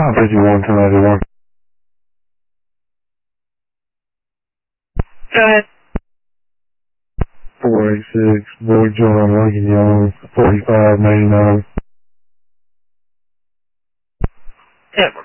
51 to 91. Go ahead. 486, Boy John Lincoln Young, 4599. Yep.